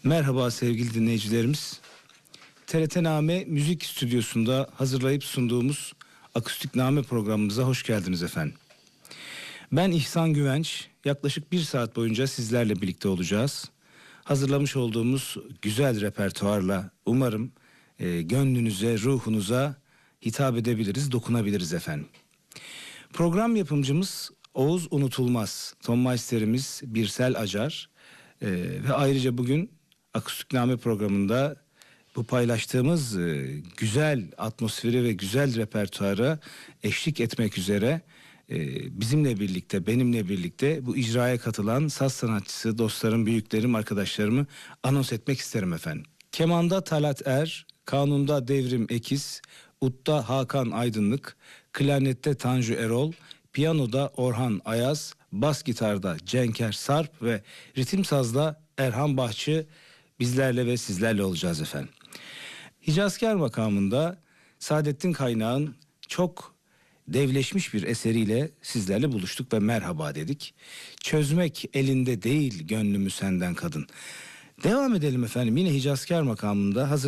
Merhaba sevgili dinleyicilerimiz. TRT-Name Müzik Stüdyosu'nda hazırlayıp sunduğumuz Akustik Name programımıza hoş geldiniz efendim. Ben İhsan Güvenç, yaklaşık 1 saat boyunca sizlerle birlikte olacağız. Hazırlamış olduğumuz güzel repertuarla umarım gönlünüze, ruhunuza hitap edebiliriz, dokunabiliriz efendim. Program yapımcımız Oğuz Unutulmaz, tonmeisterimiz Birsel Acar ve ayrıca bugün Akustikname programında bu paylaştığımız güzel atmosferi ve güzel repertuara eşlik etmek üzere bizimle birlikte, benimle birlikte bu icraya katılan saz sanatçısı, dostlarım, büyüklerim, arkadaşlarımı anons etmek isterim efendim. Kemanda Talat Er, kanunda Devrim Ekiz, Ut'ta Hakan Aydınlık, klarnette Tanju Erol, piyanoda Orhan Ayaz, bas gitarda Cenker Sarp ve ritim sazda Erhan Bahçı bizlerle ve sizlerle olacağız efendim. Hicazkar makamında Saadettin Kaynağ'ın çok devleşmiş bir eseriyle sizlerle buluştuk ve merhaba dedik. Çözmek elinde değil gönlümü senden kadın. Devam edelim efendim, yine Hicazkar makamında hazır